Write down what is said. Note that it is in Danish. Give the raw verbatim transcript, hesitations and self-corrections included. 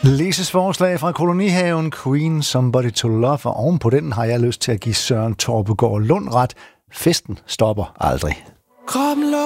Lises forslag fra kolonihaven Queen Somebody to Love, og ovenpå den har jeg lyst til at give Søren Torpegaard Lund ret. Festen stopper aldrig.